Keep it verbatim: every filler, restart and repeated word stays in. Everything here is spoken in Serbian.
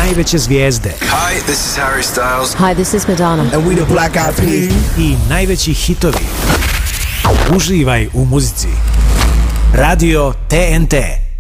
najveće zvijezde. Hi, this is Harry Styles. Hi, this is Madonna. And we the Black Eyed Peas. I najveći hitovi. Uživaj u muzici. Radio T N T.